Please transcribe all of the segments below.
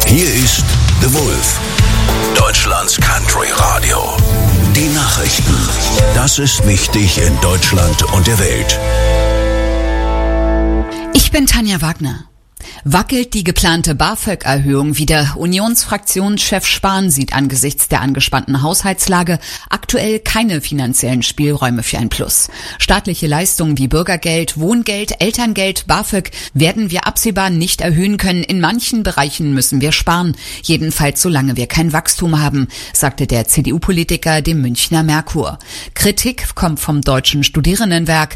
Hier ist The Wolf, Deutschlands Country Radio. Die Nachrichten. Das ist wichtig in Deutschland und der Welt. Ich bin Tanja Wagner. Wackelt die geplante BAföG-Erhöhung wieder? Unionsfraktionschef Spahn sieht angesichts der angespannten Haushaltslage aktuell keine finanziellen Spielräume für ein Plus. Staatliche Leistungen wie Bürgergeld, Wohngeld, Elterngeld, BAföG werden wir absehbar nicht erhöhen können. In manchen Bereichen müssen wir sparen. Jedenfalls solange wir kein Wachstum haben, sagte der CDU-Politiker dem Münchner Merkur. Kritik kommt vom Deutschen Studierendenwerk.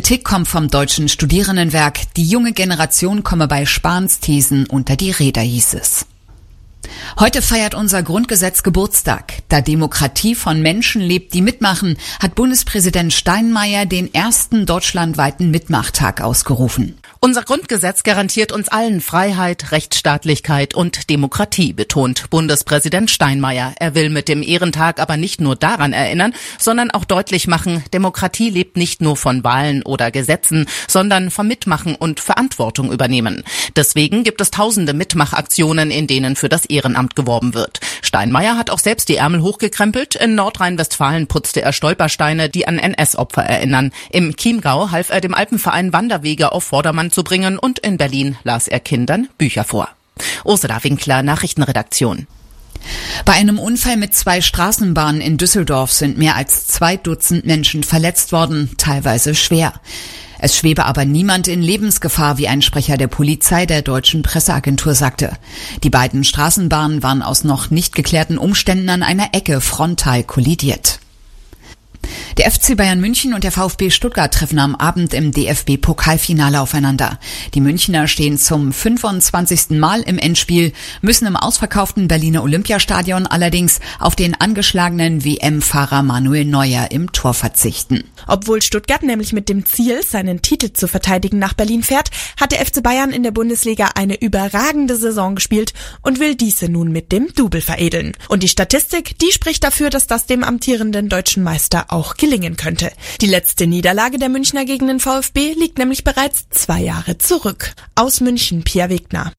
Die junge Generation komme bei Spahns Thesen unter die Räder, hieß es. Heute feiert unser Grundgesetz Geburtstag. Da Demokratie von Menschen lebt, die mitmachen, hat Bundespräsident Steinmeier den ersten deutschlandweiten Mitmachtag ausgerufen. Unser Grundgesetz garantiert uns allen Freiheit, Rechtsstaatlichkeit und Demokratie, betont Bundespräsident Steinmeier. Er will mit dem Ehrentag aber nicht nur daran erinnern, sondern auch deutlich machen, Demokratie lebt nicht nur von Wahlen oder Gesetzen, sondern vom Mitmachen und Verantwortung übernehmen. Deswegen gibt es tausende Mitmachaktionen, in denen für das Ehrenamt geworben wird. Steinmeier hat auch selbst die Ärmel hochgekrempelt. In Nordrhein-Westfalen putzte er Stolpersteine, die an NS-Opfer erinnern. Im Chiemgau half er dem Alpenverein Wanderwege auf Vordermann zu bringen und in Berlin las er Kindern Bücher vor. Ursula Winkler, Nachrichtenredaktion. Bei einem Unfall mit 2 Straßenbahnen in Düsseldorf sind mehr als 2 Dutzend Menschen verletzt worden, teilweise schwer. Es schwebe aber niemand in Lebensgefahr, wie ein Sprecher der Polizei der deutschen Presseagentur sagte. Die beiden Straßenbahnen waren aus noch nicht geklärten Umständen an einer Ecke frontal kollidiert. Der FC Bayern München und der VfB Stuttgart treffen am Abend im DFB-Pokalfinale aufeinander. Die Münchner stehen zum 25. Mal im Endspiel, müssen im ausverkauften Berliner Olympiastadion allerdings auf den angeschlagenen WM-Fahrer Manuel Neuer im Tor verzichten. Obwohl Stuttgart nämlich mit dem Ziel, seinen Titel zu verteidigen, nach Berlin fährt, hat der FC Bayern in der Bundesliga eine überragende Saison gespielt und will diese nun mit dem Double veredeln. Und die Statistik, die spricht dafür, dass das dem amtierenden deutschen Meister auch gelingen könnte. Die letzte Niederlage der Münchner gegen den VfB liegt nämlich bereits 2 Jahre zurück. Aus München, Pia Wegner.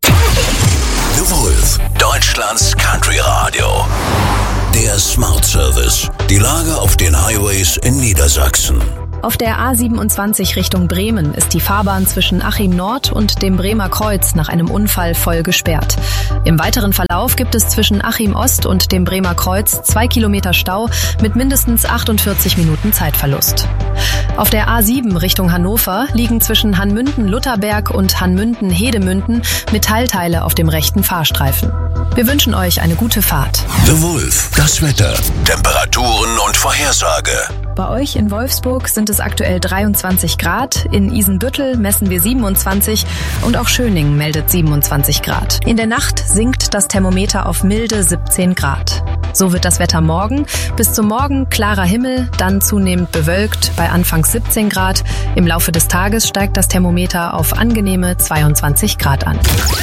The Wolf, Deutschlands Country Radio. Der Smart Service. Die Lage auf den Highways in Niedersachsen. Auf der A27 Richtung Bremen ist die Fahrbahn zwischen Achim Nord und dem Bremer Kreuz nach einem Unfall voll gesperrt. Im weiteren Verlauf gibt es zwischen Achim Ost und dem Bremer Kreuz 2 Kilometer Stau mit mindestens 48 Minuten Zeitverlust. Auf der A7 Richtung Hannover liegen zwischen Hanmünden-Lutherberg und Hanmünden-Hedemünden Metallteile auf dem rechten Fahrstreifen. Wir wünschen euch eine gute Fahrt. The Wolf, das Wetter, Temperaturen und Vorhersage. Bei euch in Wolfsburg sind es aktuell 23 Grad, in Isenbüttel messen wir 27 und auch Schöning meldet 27 Grad. In der Nacht sinkt das Thermometer auf milde 17 Grad. So wird das Wetter morgen. Bis zum Morgen klarer Himmel, dann zunehmend bewölkt bei anfangs 17 Grad. Im Laufe des Tages steigt das Thermometer auf angenehme 22 Grad an.